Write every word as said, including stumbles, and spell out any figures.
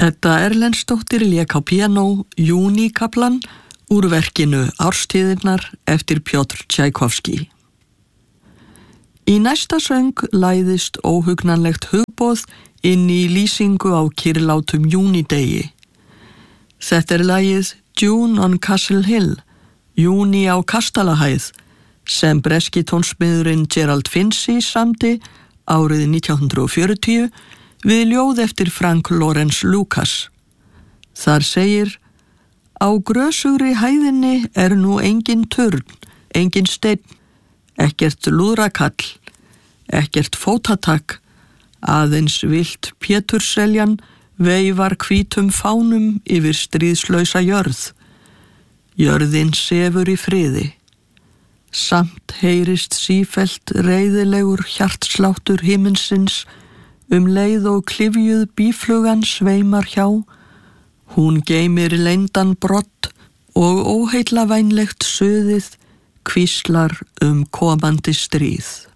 Edda Erlendsdóttir lék á píanó Júníkaflann úr verkinu Árstíðirnar eftir Pjotr Tchaikovsky. Í næsta söng læðist óhugnanlegt hugboð inn í lýsingu á kyrrlátum júnidegi. Þetta er lagið June on Castle Hill, Júní á Kastalahæð, sem breski tónsmiðurinn Gerald Finzi samdi árið nítján hundrað fjörutíu við ljóð eftir Frank Lawrence Lucas. Þar segir: Á grösugri hæðinni er nú engin turn, engin steinn, ekkert lúðrakall, ekkert fótatak, aðeins vilt Pétursseljan veifar hvítum fánum yfir stríðslausa jörð. Jörðin sefur í friði. Samt heyrist sífellt reiðilegur hjartsláttur himinsins um leið og klyfjuð býflugan sveimar hjá. Hún geymir leyndan brott og óheillavænlegt suðið hvíslar um komandi stríð.